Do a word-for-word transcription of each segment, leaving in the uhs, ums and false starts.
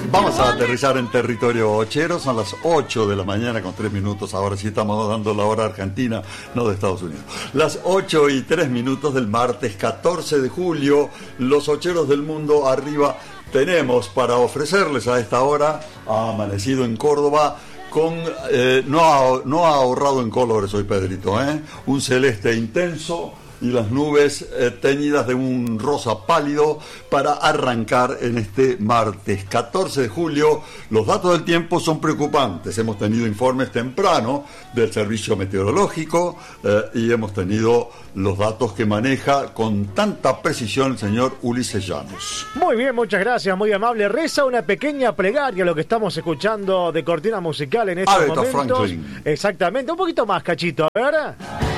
Vamos a aterrizar en territorio ochero, son las ocho de la mañana con tres minutos, ahora sí estamos dando la hora argentina, no de Estados Unidos. Las ocho y tres minutos del martes catorce de julio, los ocheros del mundo arriba tenemos para ofrecerles a esta hora, ha amanecido en Córdoba, con eh, no, ha, no ha ahorrado en colores hoy Pedrito, ¿eh? Un celeste intenso y las nubes eh, teñidas de un rosa pálido para arrancar en este martes catorce de julio. Los datos del tiempo son preocupantes. Hemos tenido informes temprano del servicio meteorológico eh, y hemos tenido los datos que maneja con tanta precisión el señor Ulises Llanos. Muy bien, muchas gracias, muy amable. Reza una pequeña plegaria lo que estamos escuchando de cortina musical en estos Aretha momentos. Franklin. Exactamente, un poquito más, Cachito, a ver.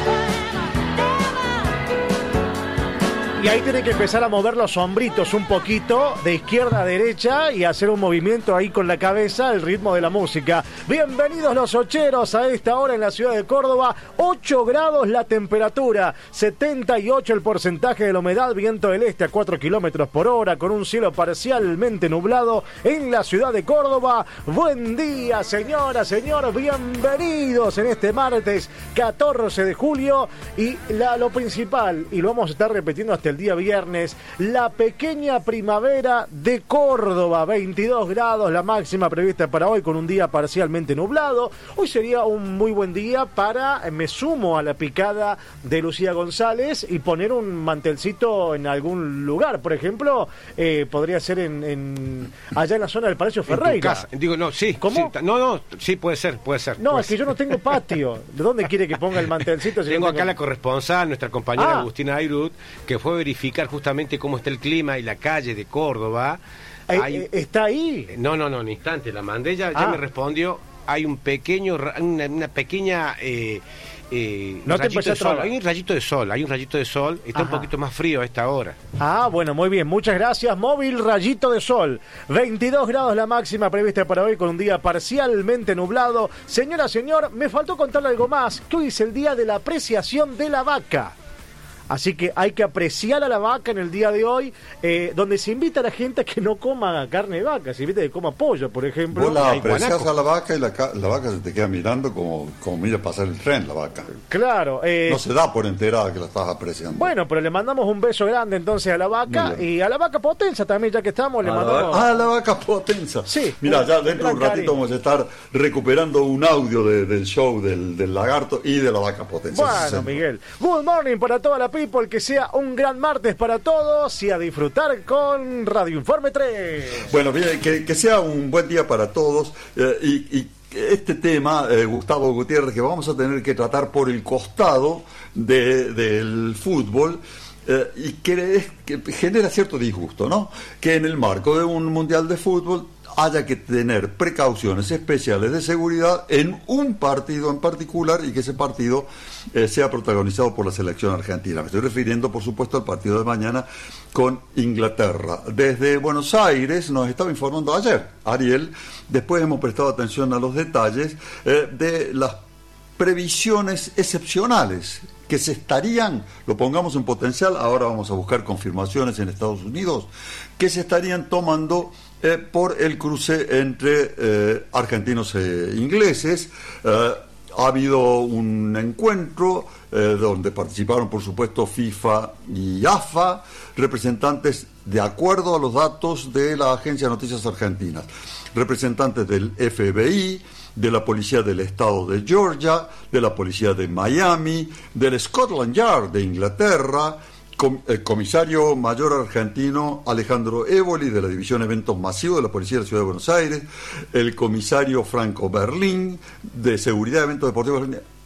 Y ahí tiene que empezar a mover los hombritos un poquito de izquierda a derecha y hacer un movimiento ahí con la cabeza al ritmo de la música. Bienvenidos los ocheros a esta hora en la ciudad de Córdoba. ocho grados la temperatura, setenta y ocho el porcentaje de la humedad, viento del este a cuatro kilómetros por hora, con un cielo parcialmente nublado en la ciudad de Córdoba. Buen día, señora, señor, bienvenidos en este martes catorce de julio. Y la, lo principal, y lo vamos a estar repitiendo hasta el día viernes, la pequeña primavera de Córdoba, veintidós grados la máxima prevista para hoy, con un día parcialmente nublado. Hoy sería un muy buen día para, me sumo a la picada de Lucía González, y poner un mantelcito en algún lugar. Por ejemplo, eh, podría ser en, en allá en la zona del Palacio Ferreira. Digo, no, sí, ¿Cómo? sí, no, no, sí, puede ser, puede ser. No, puede es que ser. yo no tengo patio. ¿De dónde quiere que ponga el mantelcito? Si Tengo no acá la corresponsal, nuestra compañera Ah. Agustina Ayrut, que fue a verificar justamente cómo está el clima y la calle de Córdoba. Eh, Hay- eh, ¿Está ahí? No, no, no, en instante, la mandé, ya, ya Ah. me respondió. Hay un pequeño, ra- una, una pequeña eh, eh, No te rayito empecé a de sol. trabar. Hay un rayito de sol, hay un rayito de sol. Está Ajá. un poquito más frío a esta hora. Ah, bueno, muy bien, muchas gracias. Móvil Rayito de Sol, veintidós grados la máxima prevista para hoy, con un día parcialmente nublado. Señora, señor, me faltó contarle algo más, que hoy es el día de la apreciación de la vaca. Así que hay que apreciar a la vaca en el día de hoy, eh, donde se invita a la gente a que no coma carne de vaca, se invita a que coma pollo, por ejemplo. Vos la hay apreciás guanaco. a la vaca y la, ca- la vaca se te queda mirando como, como mira pasar el tren, la vaca. Claro. Eh, No se da por enterada que la estás apreciando. Bueno, pero le mandamos un beso grande entonces a la vaca, Muy bien. y a la vaca Potenza también, ya que estamos, le mandamos... Ah, la vaca Potenza. Sí. Mira, ya Un dentro de un gran ratito cariño. vamos a estar recuperando un audio de- del show del, del lagarto y de la vaca Potenza. Bueno, Sí, sí. Miguel. Good morning para toda la people, que sea un gran martes para todos y a disfrutar con Radio Informe tres. Bueno, bien, que, que sea un buen día para todos eh, y, y este tema, eh, Gustavo Gutiérrez, que vamos a tener que tratar por el costado de- del fútbol, eh, y que, es- que genera cierto disgusto, ¿no? Que en el marco de un mundial de fútbol haya que tener precauciones especiales de seguridad en un partido en particular, y que ese partido eh, sea protagonizado por la selección argentina. Me estoy refiriendo, por supuesto, al partido de mañana con Inglaterra. Desde Buenos Aires nos estaba informando ayer Ariel, después hemos prestado atención a los detalles eh, de las previsiones excepcionales que se estarían, lo pongamos en potencial, ahora vamos a buscar confirmaciones en Estados Unidos, que se estarían tomando eh, por el cruce entre eh, argentinos e ingleses. Eh, ha habido un encuentro eh, donde participaron, por supuesto, FIFA y AFA, representantes, de acuerdo a los datos de la Agencia de Noticias Argentinas, representantes del F B I, de la Policía del Estado de Georgia, de la Policía de Miami, del Scotland Yard de Inglaterra, com- el comisario mayor argentino Alejandro Évoli, de la División Eventos Masivos de la Policía de la Ciudad de Buenos Aires, el comisario Franco Berlín, de Seguridad de Eventos Deportivos.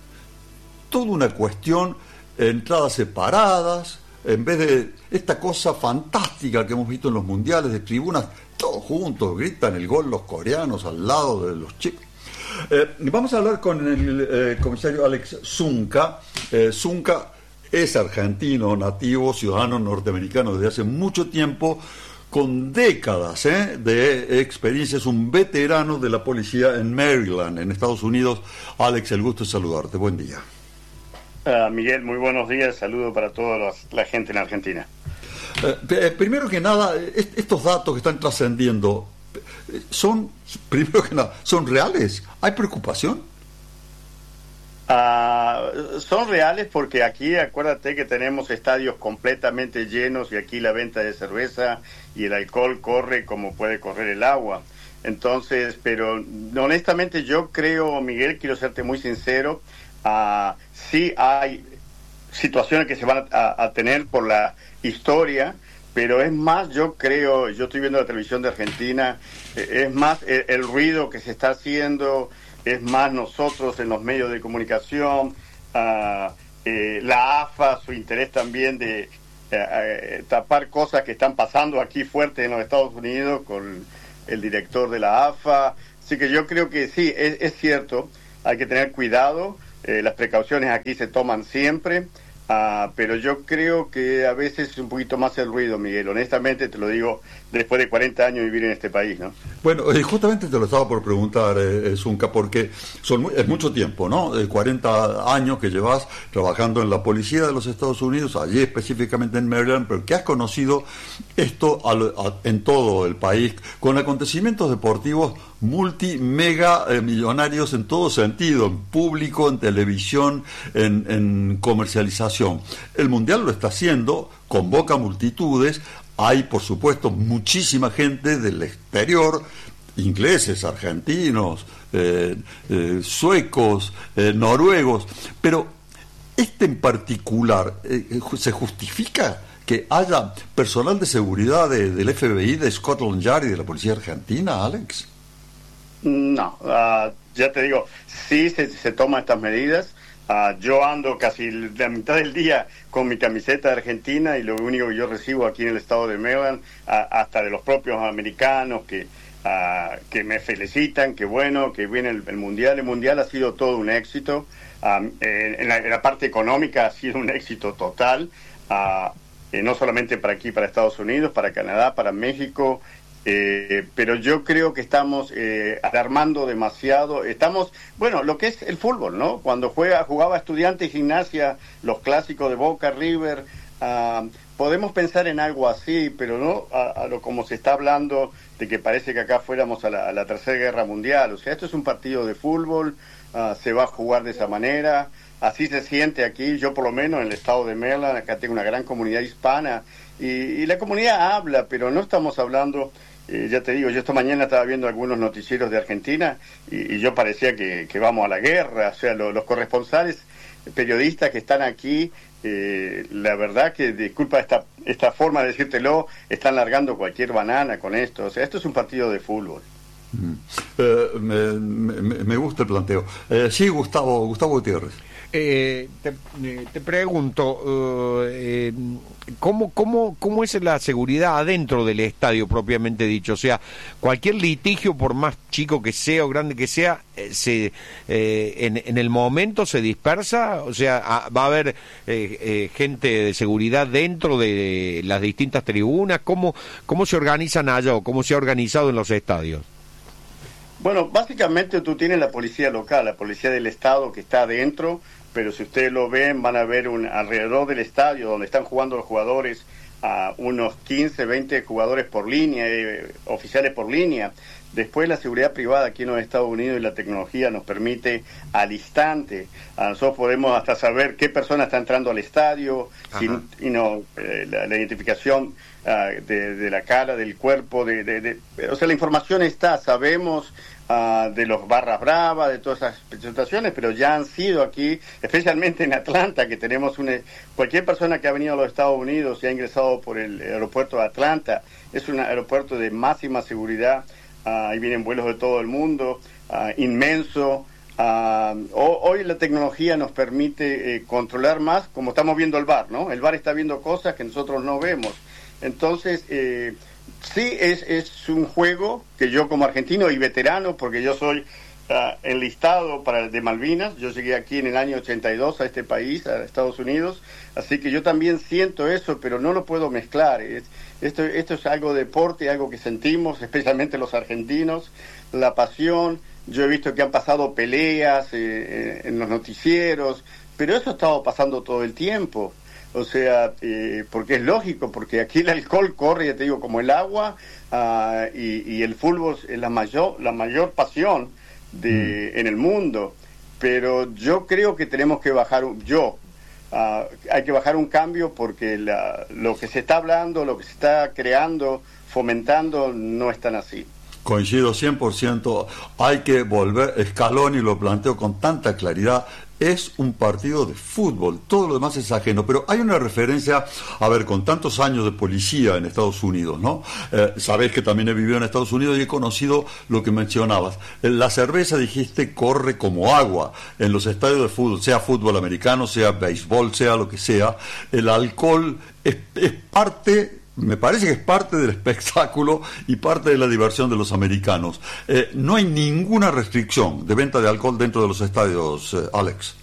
Toda una cuestión, entradas separadas, en vez de esta cosa fantástica que hemos visto en los mundiales, de tribunas, todos juntos, gritan el gol los coreanos al lado de los chicos. Eh, vamos a hablar con el eh, comisario Alex Zunca. Eh, Zunca es argentino, nativo, ciudadano norteamericano desde hace mucho tiempo, con décadas eh, de experiencia, es un veterano de la policía en Maryland, en Estados Unidos. Alex, el gusto es saludarte. Buen día. Uh, Miguel, muy buenos días. Saludo para toda los- la gente en Argentina. Eh, eh, primero que nada, est- estos datos que están trascendiendo, son, primero que nada, ¿son reales? ¿Hay preocupación? Uh, son reales porque aquí, acuérdate que tenemos estadios completamente llenos y aquí la venta de cerveza y el alcohol corre como puede correr el agua. Entonces, pero honestamente yo creo, Miguel, quiero serte muy sincero, uh, sí hay situaciones que se van a, a tener por la historia, pero es más, yo creo, yo estoy viendo la televisión de Argentina, eh, es más el, el ruido que se está haciendo, es más nosotros en los medios de comunicación, uh, eh, la A F A, su interés también de eh, eh, tapar cosas que están pasando aquí fuertes en los Estados Unidos con el director de la A F A. Así que yo creo que sí, es, es cierto, hay que tener cuidado, eh, las precauciones aquí se toman siempre, uh, pero yo creo que a veces es un poquito más el ruido, Miguel, honestamente te lo digo, después de cuarenta años de vivir en este país, ¿no? Bueno, eh, justamente te lo estaba por preguntar, eh, Zunca, porque son muy, es mucho tiempo, ¿no? Eh, cuarenta años que llevas trabajando en la policía de los Estados Unidos, allí específicamente en Maryland, pero que has conocido esto a, a, en todo el país, con acontecimientos deportivos multi, mega eh, millonarios en todo sentido, en público, en televisión, en, en comercialización. El Mundial lo está haciendo, convoca multitudes. Hay, por supuesto, muchísima gente del exterior, ingleses, argentinos, eh, eh, suecos, eh, noruegos, pero este en particular, eh, ¿se justifica que haya personal de seguridad de, del F B I, de Scotland Yard y de la Policía Argentina, Alex? No, uh, ya te digo, sí se, se toman estas medidas. Uh, yo ando casi la mitad del día con mi camiseta de Argentina y lo único que yo recibo aquí en el estado de Maryland, uh, hasta de los propios americanos que uh, que me felicitan, que bueno, que viene el, el Mundial. El Mundial ha sido todo un éxito. Um, en, en, la, en la parte económica ha sido un éxito total, uh, eh, no solamente para aquí, para Estados Unidos, para Canadá, para México. Eh, pero yo creo que estamos eh, alarmando demasiado. Estamos, bueno, lo que es el fútbol, ¿no? Cuando juega, jugaba Estudiantes y Gimnasia, los clásicos de Boca, River, uh, podemos pensar en algo así, pero no a, a lo como se está hablando de que parece que acá fuéramos a la, a la Tercera Guerra Mundial. O sea, esto es un partido de fútbol, uh, se va a jugar de esa manera, así se siente aquí. Yo por lo menos en el estado de Maryland, acá tengo una gran comunidad hispana y, y la comunidad habla, pero no estamos hablando... Eh, ya te digo, yo esta mañana estaba viendo algunos noticieros de Argentina y, y yo parecía que, que vamos a la guerra. O sea, lo, los corresponsales periodistas que están aquí, eh, la verdad que, disculpa esta, esta forma de decírtelo, están largando cualquier banana con esto. O sea, esto es un partido de fútbol. Mm. Eh, me, me, me gusta el planteo. Eh, sí, Gustavo, Gustavo Gutiérrez. Eh, te, te pregunto, uh, eh, ¿cómo, cómo, ¿cómo es la seguridad adentro del estadio propiamente dicho? O sea, cualquier litigio, por más chico que sea o grande que sea, eh, se, eh, en, en el momento se dispersa. O sea, a, va a haber eh, eh, gente de seguridad dentro de las distintas tribunas. ¿Cómo, cómo se organizan allá o cómo se ha organizado en los estadios? Bueno, básicamente tú tienes la policía local, la policía del estado que está adentro, pero si ustedes lo ven, van a ver un, alrededor del estadio donde están jugando los jugadores, a uh, unos quince, veinte jugadores por línea, eh, oficiales por línea. Después la seguridad privada aquí en los Estados Unidos y la tecnología nos permite al instante, a nosotros podemos hasta saber qué persona está entrando al estadio, sin, y no, eh, la, la identificación uh, de, de la cara, del cuerpo, de, de, de, o sea, la información está, sabemos uh, de los barras bravas, de todas esas presentaciones, pero ya han sido aquí, especialmente en Atlanta, que tenemos una, cualquier persona que ha venido a los Estados Unidos y ha ingresado por el aeropuerto de Atlanta, es un aeropuerto de máxima seguridad. Uh, ahí vienen vuelos de todo el mundo, uh, inmenso. Uh, hoy la tecnología nos permite eh, controlar más, como estamos viendo el V A R, ¿no? El V A R está viendo cosas que nosotros no vemos. Entonces, eh, sí es, es un juego que yo como argentino y veterano, porque yo soy uh, enlistado para el de Malvinas, yo llegué aquí en el año ochenta y dos a este país, a Estados Unidos, así que yo también siento eso, pero no lo puedo mezclar. Es, Esto, esto es algo de deporte, algo que sentimos, especialmente los argentinos, la pasión. Yo he visto que han pasado peleas eh, en los noticieros, pero eso ha estado pasando todo el tiempo. O sea, eh, porque es lógico, porque aquí el alcohol corre, ya te digo, como el agua, uh, y, y el fútbol es la mayor, la mayor pasión de, mm. en el mundo. Pero yo creo que tenemos que bajar, un, yo, uh, hay que bajar un cambio porque la, lo que se está hablando, lo que se está creando, fomentando, no es tan así. Coincido cien por ciento, hay que volver, Scaloni lo planteó con tanta claridad, es un partido de fútbol, todo lo demás es ajeno, pero hay una referencia, a ver, con tantos años de policía en Estados Unidos, ¿no? Eh, sabés que también he vivido en Estados Unidos y he conocido lo que mencionabas. La cerveza, dijiste, corre como agua en los estadios de fútbol, sea fútbol americano, sea béisbol, sea lo que sea. El alcohol es, es parte... me parece que es parte del espectáculo y parte de la diversión de los americanos. Eh, no hay ninguna restricción de venta de alcohol dentro de los estadios, eh, Alex.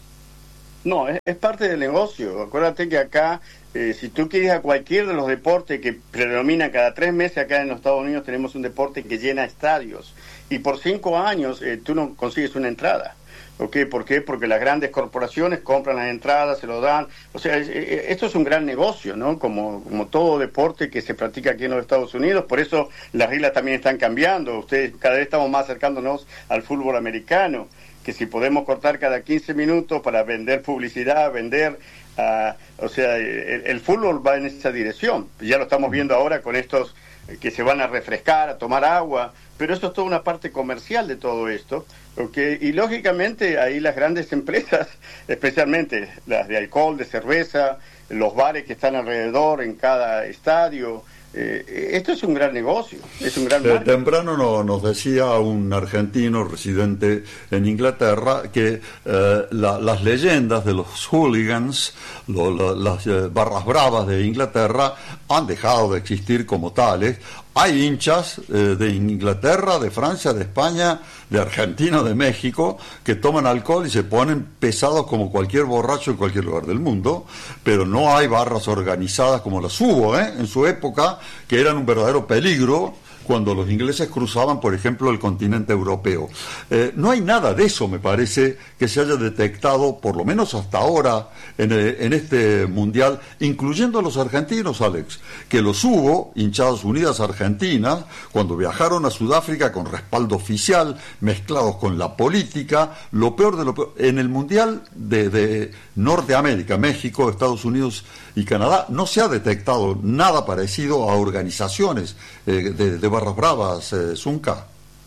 No, es, es parte del negocio. Acuérdate que acá, eh, si tú quieres a cualquier de los deportes que predominan cada tres meses acá en los Estados Unidos, tenemos un deporte que llena estadios. Y por cinco años eh, tú no consigues una entrada. ¿Okay? ¿Por qué? Porque las grandes corporaciones compran las entradas, se lo dan. O sea, es, es, esto es un gran negocio, ¿no? Como, como todo deporte que se practica aquí en los Estados Unidos. Por eso las reglas también están cambiando. Ustedes, cada vez estamos más acercándonos al fútbol americano, que si podemos cortar cada quince minutos para vender publicidad, vender... Uh, o sea, el, el fútbol va en esa dirección. Ya lo estamos viendo ahora con estos que se van a refrescar, a tomar agua, pero eso es toda una parte comercial de todo esto, okay. Y lógicamente ahí las grandes empresas, especialmente las de alcohol, de cerveza, los bares que están alrededor en cada estadio, eh, esto es un gran negocio, es un gran eh, temprano no, nos decía un argentino residente en Inglaterra que eh, la, las leyendas de los hooligans, lo, la, las eh, barras bravas de Inglaterra han dejado de existir como tales. Hay hinchas eh, de Inglaterra, de Francia, de España, de Argentina, de México, que toman alcohol y se ponen pesados como cualquier borracho en cualquier lugar del mundo, pero no hay barras organizadas como las hubo, ¿eh? En su época, que eran un verdadero peligro cuando los ingleses cruzaban, por ejemplo, el continente europeo. Eh, no hay nada de eso, me parece, que se haya detectado, por lo menos hasta ahora, en, eh, en este mundial, incluyendo a los argentinos, Alex, que los hubo, hinchadas unidas argentinas, cuando viajaron a Sudáfrica con respaldo oficial, mezclados con la política, lo peor de lo peor. En el mundial de, de Norteamérica, México, Estados Unidos y Canadá, no se ha detectado nada parecido a organizaciones eh, de, de barras bravas, eh, Zunca.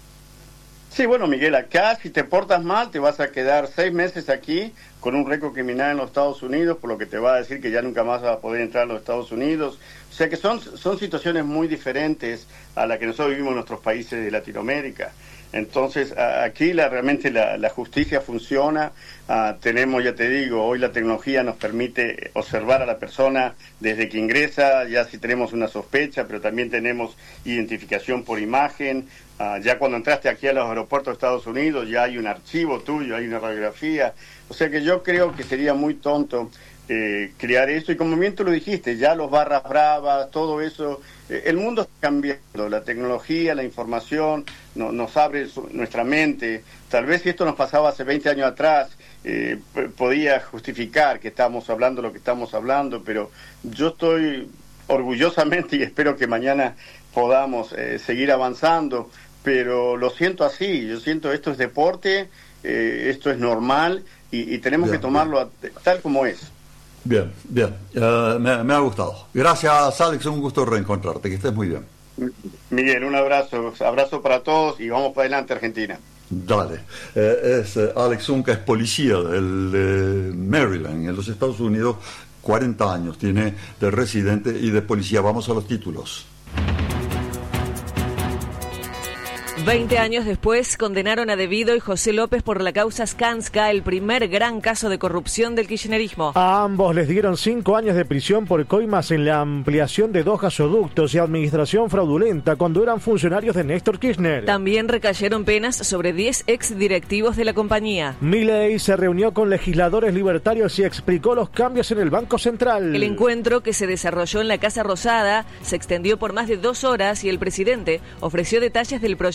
Sí, bueno, Miguel, acá si te portas mal te vas a quedar seis meses aquí con un récord criminal en los Estados Unidos, por lo que te va a decir que ya nunca más vas a poder entrar a los Estados Unidos. O sea que son, son situaciones muy diferentes a las que nosotros vivimos en nuestros países de Latinoamérica. Entonces, aquí la, realmente la, la justicia funciona. Uh, tenemos, ya te digo, hoy la tecnología nos permite observar a la persona desde que ingresa, ya si tenemos una sospecha, pero también tenemos identificación por imagen. Uh, ya cuando entraste aquí a los aeropuertos de Estados Unidos, ya hay un archivo tuyo, hay una radiografía. O sea que yo creo que sería muy tonto eh, crear esto. Y como bien tú lo dijiste, ya los barras bravas, todo eso... El mundo está cambiando, la tecnología, la información no, nos abre su, nuestra mente. Tal vez si esto nos pasaba hace veinte años atrás, eh, p- podía justificar que estamos hablando lo que estamos hablando, pero yo estoy orgullosamente y espero que mañana podamos eh, seguir avanzando, pero lo siento así, yo siento esto es deporte, eh, esto es normal y, y tenemos bien, que tomarlo a, tal como es. Bien, bien, uh, me, me ha gustado. Gracias, Alex, un gusto reencontrarte, que estés muy bien. Miguel, un abrazo, abrazo para todos y vamos para adelante, Argentina. Dale. Eh, es eh, Alex Zunca, es policía del eh, Maryland, en los Estados Unidos, cuarenta años tiene de residente y de policía. Vamos a los títulos. Veinte años después, condenaron a De Vito y José López por la causa Skanska, el primer gran caso de corrupción del kirchnerismo. A ambos les dieron cinco años de prisión por coimas en la ampliación de dos gasoductos y administración fraudulenta cuando eran funcionarios de Néstor Kirchner. También recayeron penas sobre diez exdirectivos de la compañía. Milei se reunió con legisladores libertarios y explicó los cambios en el Banco Central. El encuentro, que se desarrolló en la Casa Rosada, se extendió por más de dos horas y el presidente ofreció detalles del proyecto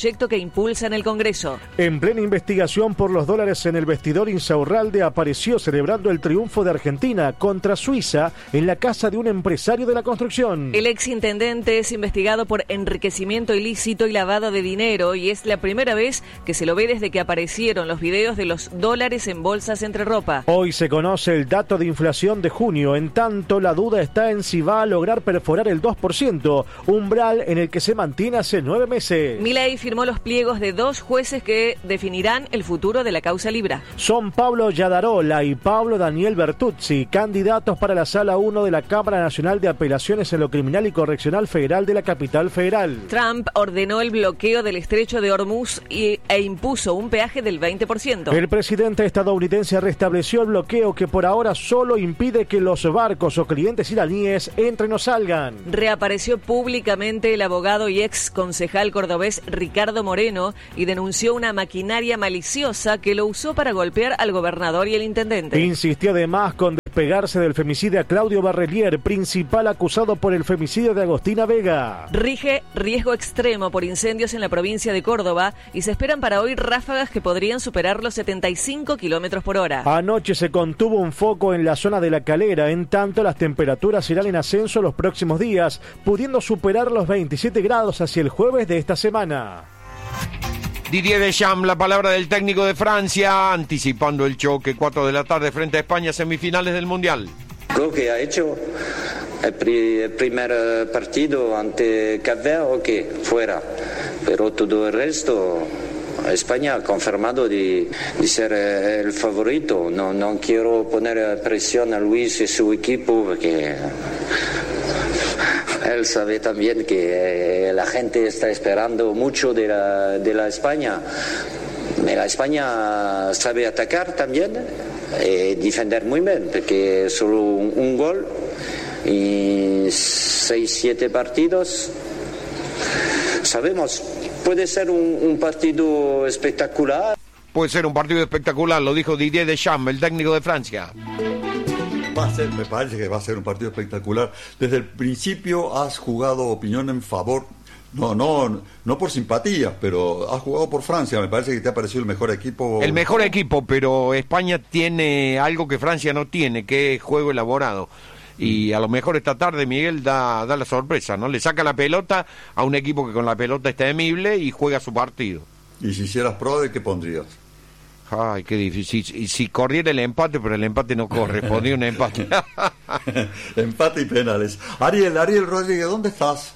proyecto que impulsa en el Congreso. En plena investigación por los dólares en el vestidor, Insaurralde apareció celebrando el triunfo de Argentina contra Suiza en la casa de un empresario de la construcción. El exintendente es investigado por enriquecimiento ilícito y lavado de dinero y es la primera vez que se lo ve desde que aparecieron los videos de los dólares en bolsas entre ropa. Hoy se conoce el dato de inflación de junio. En tanto, la duda está en si va a lograr perforar el dos por ciento, umbral en el que se mantiene hace nueve meses. Milei firmó los pliegos de dos jueces que definirán el futuro de la causa Libra. Son Pablo Yadarola y Pablo Daniel Bertuzzi, candidatos para la Sala uno de la Cámara Nacional de Apelaciones en lo Criminal y Correccional Federal de la Capital Federal. Trump ordenó el bloqueo del estrecho de Hormuz y, e impuso un peaje del veinte por ciento. El presidente estadounidense restableció el bloqueo que por ahora solo impide que los barcos o clientes iraníes entren o salgan. Reapareció públicamente el abogado y ex concejal cordobés Ricardo Moreno y denunció una maquinaria maliciosa que lo usó para golpear al gobernador y el intendente. Insistió además con despegarse del femicida Claudio Barrelier, principal acusado por el femicidio de Agostina Vega. Rige riesgo extremo por incendios en la provincia de Córdoba y se esperan para hoy ráfagas que podrían superar los setenta y cinco kilómetros por hora. Anoche se contuvo un foco en la zona de La Calera, en tanto las temperaturas irán en ascenso los próximos días, pudiendo superar los veintisiete grados hacia el jueves de esta semana. Didier Deschamps, la palabra del técnico de Francia, anticipando el choque cuatro de la tarde frente a España, semifinales del Mundial. Lo que ha hecho el, pri- el primer partido ante Cape Verde, ok, fuera, pero todo el resto, España ha confirmado de, de ser el favorito. No, no quiero poner presión a Luis y su equipo porque él sabe también que la gente está esperando mucho de la, de la España. La España sabe atacar también y defender muy bien, porque solo un, un gol y seis, siete partidos. Sabemos, puede ser un, un partido espectacular. Puede ser un partido espectacular, lo dijo Didier Deschamps, el técnico de Francia. Va a ser, me parece que va a ser un partido espectacular. Desde el principio has jugado opinión en favor, no, no, no por simpatía, pero has jugado por Francia. Me parece que te ha parecido el mejor equipo. El mejor equipo, pero España tiene algo que Francia no tiene, que es juego elaborado. Y a lo mejor esta tarde Miguel da, da la sorpresa, ¿no? Le saca la pelota a un equipo que con la pelota está temible y juega su partido. Y si hicieras pro, ¿de qué pondrías? Ay, qué difícil. Y si corriera el empate, pero el empate no corre, pondría un empate. Empate y penales. Ariel, Ariel Rodríguez, ¿dónde estás?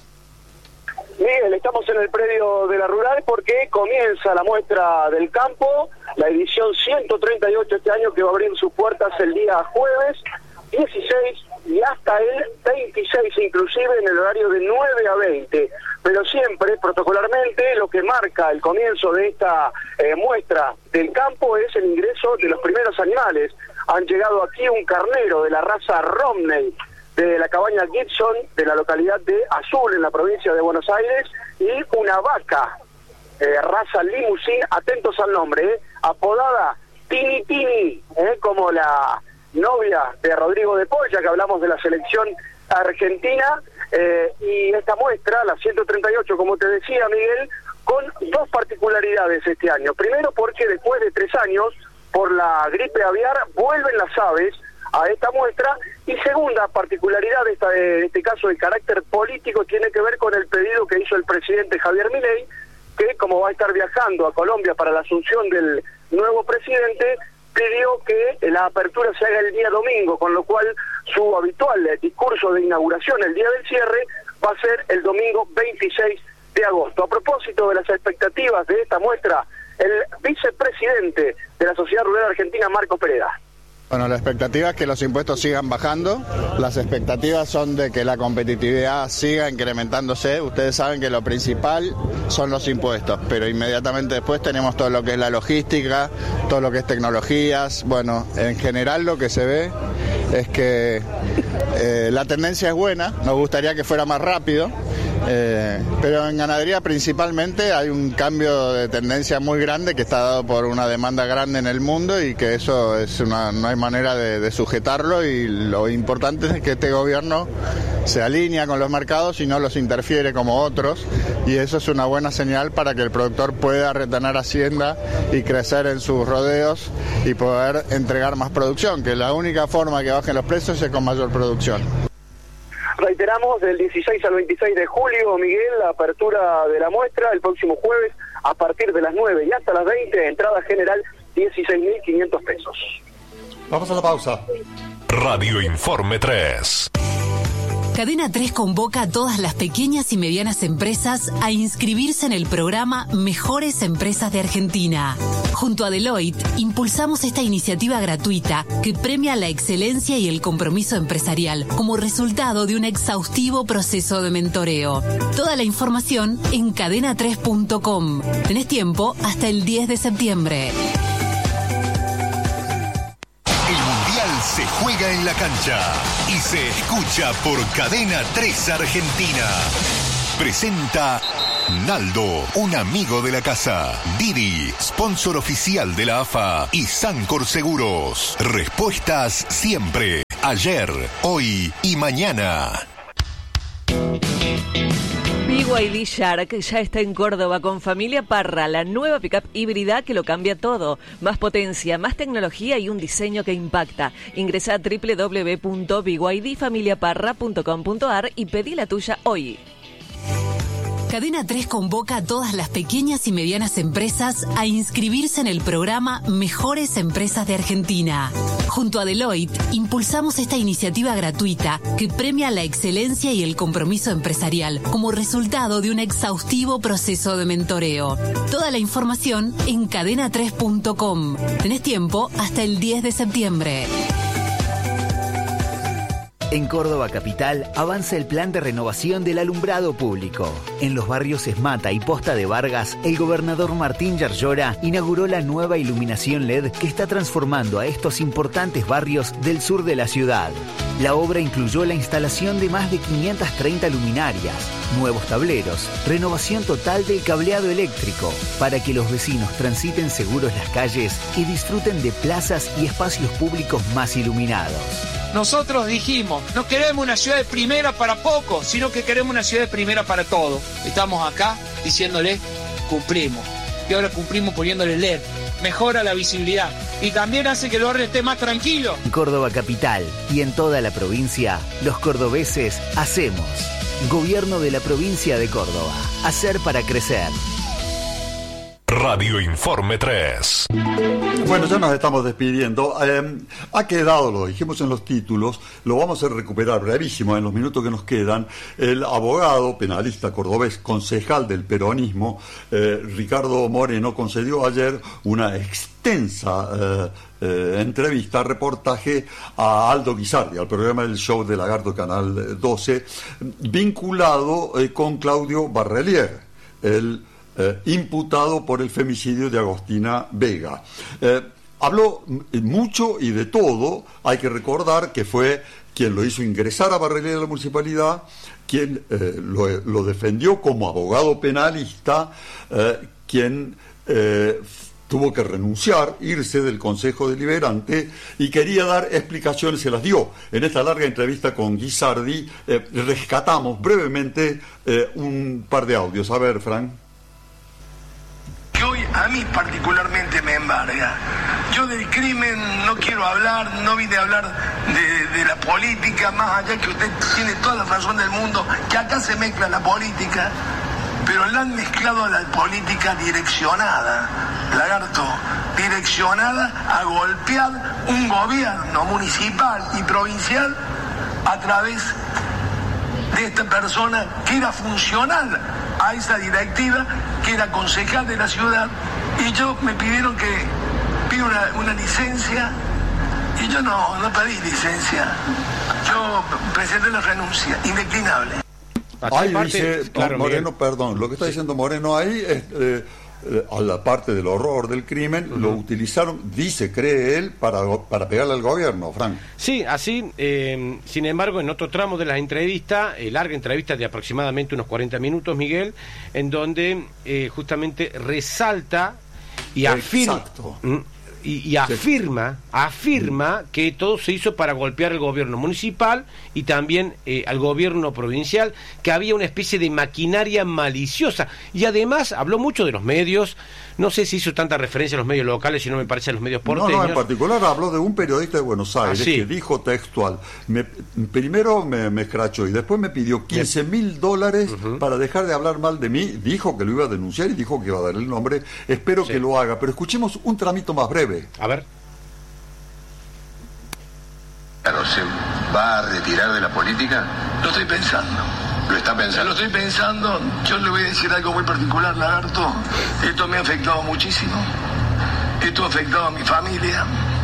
Miguel, estamos en el predio de la Rural porque comienza la muestra del campo, la edición ciento treinta y ocho este año, que va a abrir sus puertas el día jueves dieciséis y hasta el veintiséis inclusive en el horario de nueve a veinte, pero siempre protocolarmente lo que marca el comienzo de esta eh, muestra del campo es el ingreso de los primeros animales. Han llegado aquí un carnero de la raza Romney de la cabaña Gibson de la localidad de Azul en la provincia de Buenos Aires y una vaca eh, raza Limousin, atentos al nombre, eh, apodada Tini Tini, eh, como la novia de Rodrigo de Paul, ya que hablamos de la selección argentina, eh, y esta muestra, la ciento treinta y ocho, como te decía Miguel, con dos particularidades este año. Primero porque después de tres años, por la gripe aviar, vuelven las aves a esta muestra, y segunda particularidad, esta, en este caso de carácter político, tiene que ver con el pedido que hizo el presidente Javier Milei, que como va a estar viajando a Colombia para la asunción del nuevo presidente, pidió que la apertura se haga el día domingo, con lo cual su habitual discurso de inauguración, el día del cierre, va a ser el domingo veintiséis de agosto. A propósito de las expectativas de esta muestra, el vicepresidente de la Sociedad Rural Argentina, Marco Pereda. Bueno, la expectativa es que los impuestos sigan bajando, las expectativas son de que la competitividad siga incrementándose. Ustedes saben que lo principal son los impuestos, pero inmediatamente después tenemos todo lo que es la logística, todo lo que es tecnologías. Bueno, en general lo que se ve es que eh, la tendencia es buena, nos gustaría que fuera más rápido, Eh, pero en ganadería principalmente hay un cambio de tendencia muy grande que está dado por una demanda grande en el mundo y que eso es una, no hay manera de, de sujetarlo, y lo importante es que este gobierno se alinea con los mercados y no los interfiere como otros, y eso es una buena señal para que el productor pueda retener hacienda y crecer en sus rodeos y poder entregar más producción, que la única forma que bajen los precios es con mayor producción. Reiteramos, del dieciséis al veintiséis de julio, Miguel, la apertura de la muestra, el próximo jueves, a partir de las nueve y hasta las veinte, entrada general dieciséis mil quinientos pesos. Vamos a la pausa. Radio Informe tres. Cadena tres convoca a todas las pequeñas y medianas empresas a inscribirse en el programa Mejores Empresas de Argentina. Junto a Deloitte, impulsamos esta iniciativa gratuita que premia la excelencia y el compromiso empresarial como resultado de un exhaustivo proceso de mentoreo. Toda la información en cadena tres punto com. Tenés tiempo hasta el diez de septiembre. Se juega en la cancha y se escucha por Cadena tres Argentina. Presenta Naldo, un amigo de la casa. Didi, sponsor oficial de la A F A. Y Sancor Seguros. Respuestas siempre. Ayer, hoy y mañana. B Y D Shark ya está en Córdoba con Familia Parra, la nueva pickup híbrida que lo cambia todo. Más potencia, más tecnología y un diseño que impacta. Ingresa a doble u doble u doble u punto b y d familia parra punto com punto a r y pedí la tuya hoy. Cadena tres convoca a todas las pequeñas y medianas empresas a inscribirse en el programa Mejores Empresas de Argentina. Junto a Deloitte, impulsamos esta iniciativa gratuita que premia la excelencia y el compromiso empresarial como resultado de un exhaustivo proceso de mentoreo. Toda la información en cadena tres punto com. Tenés tiempo hasta el diez de septiembre. En Córdoba Capital avanza el plan de renovación del alumbrado público. En los barrios Esmata y Posta de Vargas, el gobernador Martín Yarlora inauguró la nueva iluminación L E D que está transformando a estos importantes barrios del sur de la ciudad. La obra incluyó la instalación de más de quinientas treinta luminarias, nuevos tableros, renovación total del cableado eléctrico, para que los vecinos transiten seguros las calles y disfruten de plazas y espacios públicos más iluminados. Nosotros dijimos, no queremos una ciudad de primera para pocos, sino que queremos una ciudad de primera para todos. Estamos acá diciéndole, cumplimos. Y ahora cumplimos poniéndole L E D. Mejora la visibilidad y también hace que el barrio esté más tranquilo. En Córdoba Capital y en toda la provincia, los cordobeses hacemos. Gobierno de la provincia de Córdoba. Hacer para crecer. Radio Informe tres. Bueno, ya nos estamos despidiendo. Eh, ha quedado, lo dijimos en los títulos, lo vamos a recuperar brevísimo en los minutos que nos quedan. El abogado penalista cordobés, concejal del peronismo, eh, Ricardo Moreno, concedió ayer una extensa eh, eh, entrevista, reportaje a Aldo Guisardi, al programa del show de Lagarto Canal doce, vinculado eh, con Claudio Barrelier, el Eh, imputado por el femicidio de Agostina Vega. Eh, habló mucho y de todo. Hay que recordar que fue quien lo hizo ingresar a Barrelier a la municipalidad, quien eh, lo, lo defendió como abogado penalista, eh, quien eh, tuvo que renunciar, irse del Consejo Deliberante y quería dar explicaciones, se las dio. En esta larga entrevista con Guisardi eh, rescatamos brevemente eh, un par de audios. A ver, Frank. Que hoy a mí particularmente me embarga. Yo del crimen no quiero hablar, no vine a hablar de, de la política, más allá que usted tiene toda la razón del mundo, que acá se mezcla la política, pero la han mezclado a la política direccionada, Lagarto, direccionada a golpear un gobierno municipal y provincial a través de esta persona que era funcional a esa directiva, que era concejal de la ciudad, y yo me pidieron que pida una, una licencia, y yo no, no pedí licencia, yo presenté la renuncia, indeclinable. Ahí dice, claro, Moreno, Miguel. Perdón, lo que está diciendo Moreno ahí es, eh, eh, a la parte del horror del crimen, uh-huh. lo utilizaron, dice, cree él, para, para pegarle al gobierno, Frank. Sí, así, eh, sin embargo, en otro tramo de la entrevista, eh, larga entrevista de aproximadamente unos cuarenta minutos, Miguel, en donde eh, justamente resalta y afirma... Exacto. Y, y afirma, afirma que todo se hizo para golpear al gobierno municipal y también eh, al gobierno provincial, que había una especie de maquinaria maliciosa. Y además habló mucho de los medios, no sé si hizo tanta referencia a los medios locales, si no me parece a los medios porteños. No, no, en particular habló de un periodista de Buenos Aires, ah, sí. que dijo textual, me, primero me, me escrachó y después me pidió quince mil dólares uh-huh. para dejar de hablar mal de mí, dijo que lo iba a denunciar y dijo que iba a dar el nombre, espero sí. que lo haga, pero escuchemos un tramito más breve. A ver. Claro, ¿se va a retirar de la política? Lo estoy pensando. ¿Lo está pensando? Lo estoy pensando. Yo le voy a decir algo muy particular, Lagarto. Esto me ha afectado muchísimo. Esto ha afectado a mi familia.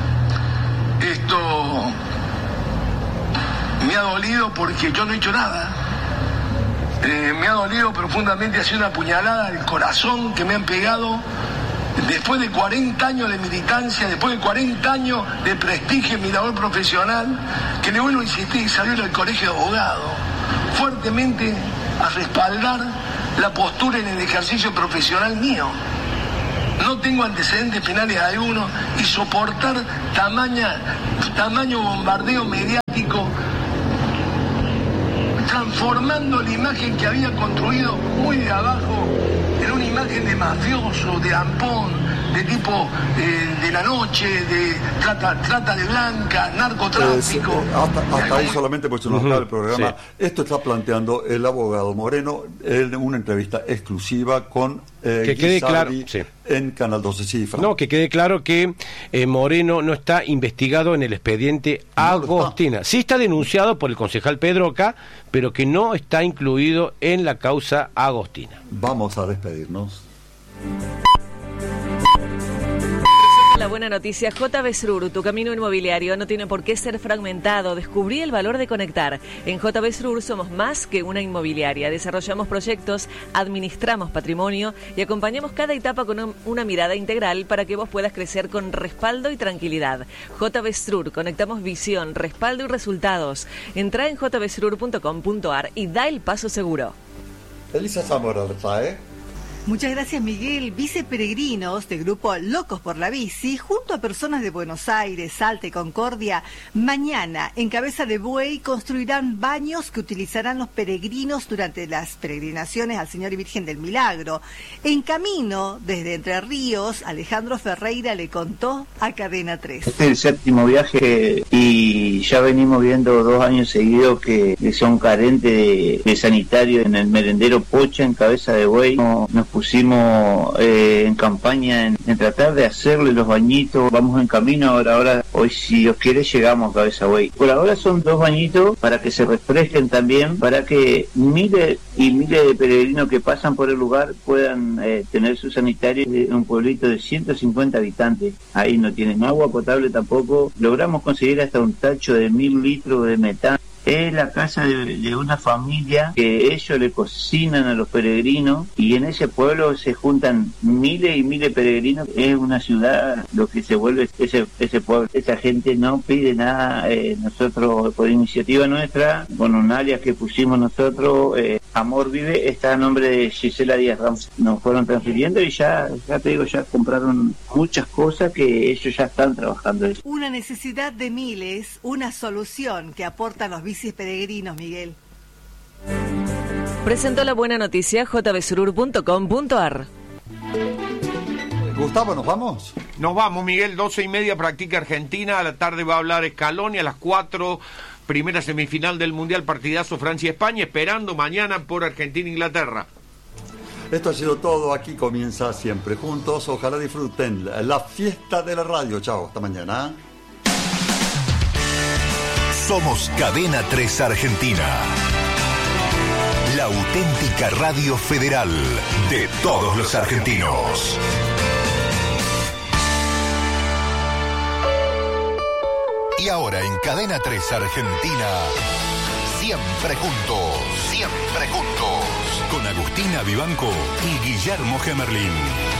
Esto me ha dolido porque yo no he hecho nada. Eh, me ha dolido profundamente, ha sido una puñalada al corazón que me han pegado. Después de cuarenta años de militancia, después de cuarenta años de prestigio en mi labor profesional, que le vuelvo a insistir, salir del colegio de abogado, fuertemente a respaldar la postura en el ejercicio profesional mío. No tengo antecedentes penales alguno y soportar tamaña, tamaño bombardeo mediático, transformando la imagen que había construido muy de abajo en una imagen de mafioso, de ampón, de tipo eh, de la noche, de trata, trata de blanca, narcotráfico. Eh, hasta hasta ahí solamente porque se nos acaba uh-huh. el programa. Sí. Esto está planteando el abogado Moreno en una entrevista exclusiva con eh, que quede claro sí. en Canal doce. Sí, Fran. No, que quede claro que eh, Moreno no está investigado en el expediente no Agostina. Está. Sí está denunciado por el concejal Pedroca, pero que no está incluido en la causa Agostina. Vamos a despedirnos. La buena noticia, J B Srur, tu camino inmobiliario no tiene por qué ser fragmentado. Descubrí el valor de conectar. En J B Srur somos más que una inmobiliaria. Desarrollamos proyectos, administramos patrimonio y acompañamos cada etapa con una mirada integral para que vos puedas crecer con respaldo y tranquilidad. J B Srur, conectamos visión, respaldo y resultados. Entrá en j b srur punto com punto a r y da el paso seguro. Elisa Zamora, ¿eh? Muchas gracias, Miguel. Viceperegrinos de grupo Locos por la Bici, junto a personas de Buenos Aires, Salta y Concordia, mañana en Cabeza de Buey construirán baños que utilizarán los peregrinos durante las peregrinaciones al Señor y Virgen del Milagro. En camino, desde Entre Ríos, Alejandro Ferreira le contó a Cadena tres. Este es el séptimo viaje y ya venimos viendo dos años seguidos que, que son carentes de, de sanitario en el merendero Pocha, en Cabeza de Buey. No, nos pusimos eh, en campaña en, en tratar de hacerle los bañitos. Vamos en camino ahora, ahora hoy si Dios quiere llegamos a Cabeza Buey. Por ahora son dos bañitos para que se refresquen también, para que miles y miles de peregrinos que pasan por el lugar puedan eh, tener su sanitario en un pueblito de ciento cincuenta habitantes. Ahí no tienen agua potable tampoco. Logramos conseguir hasta un tacho de mil litros de metano. Es la casa de, de una familia que ellos le cocinan a los peregrinos y en ese pueblo se juntan miles y miles de peregrinos. Es una ciudad lo que se vuelve ese ese pueblo. Esa gente no pide nada. Eh, nosotros, por iniciativa nuestra, con un alias que pusimos nosotros, eh, Amor Vive, está a nombre de Gisela Díaz Ramos. Nos fueron transfiriendo y ya, ya te digo, ya compraron muchas cosas que ellos ya están trabajando. Una necesidad de miles, una solución que aportan los bicis peregrinos, Miguel. Presentó la buena noticia j b srur punto com punto a r. Gustavo, ¿nos vamos? Nos vamos, Miguel. Doce y media practica Argentina. A la tarde va a hablar Scaloni. A las cuatro, primera semifinal del Mundial, partidazo Francia-España. Esperando mañana por Argentina-Inglaterra. Esto ha sido todo. Aquí comienza Siempre Juntos. Ojalá disfruten la fiesta de la radio. Chao, hasta mañana. Somos Cadena tres Argentina, la auténtica radio federal de todos los argentinos. Y ahora en Cadena tres Argentina, Siempre juntos, siempre juntos. Con Agustina Vivanco y Guillermo Gemerlín.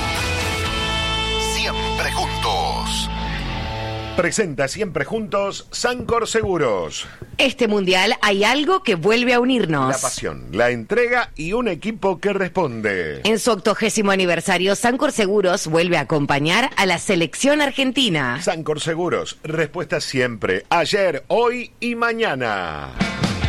Siempre juntos. Presenta Siempre Juntos Sancor Seguros. Este mundial hay algo que vuelve a unirnos. La pasión, la entrega y un equipo que responde. En su octogésimo aniversario, Sancor Seguros vuelve a acompañar a la selección argentina. Sancor Seguros, respuesta siempre, ayer, hoy y mañana.